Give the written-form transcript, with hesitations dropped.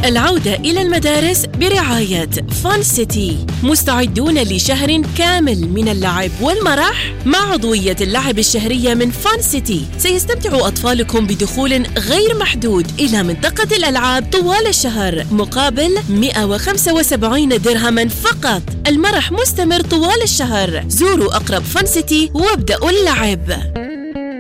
العودة إلى المدارس برعاية فان سيتي. مستعدون لشهر كامل من اللعب والمرح مع عضوية اللعب الشهرية من فان سيتي. سيستمتع أطفالكم بدخول غير محدود إلى منطقة الألعاب طوال الشهر مقابل 175 درهما فقط. المرح مستمر طوال الشهر. زوروا أقرب فان سيتي وابدأوا اللعب.